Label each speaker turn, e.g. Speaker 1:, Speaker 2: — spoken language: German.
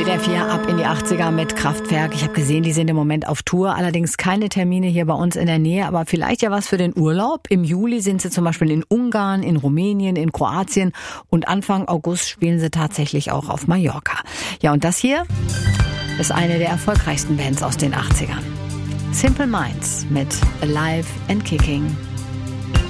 Speaker 1: WDR 4 ab in die 80er mit Kraftwerk. Ich habe gesehen, die sind im Moment auf Tour. Allerdings keine Termine hier bei uns in der Nähe, aber vielleicht ja was für den Urlaub. Im Juli sind sie zum Beispiel in Ungarn, in Rumänien, in Kroatien und Anfang August spielen sie tatsächlich auch auf Mallorca. Ja, und das hier ist eine der erfolgreichsten Bands aus den 80ern. Simple Minds mit Alive and Kicking.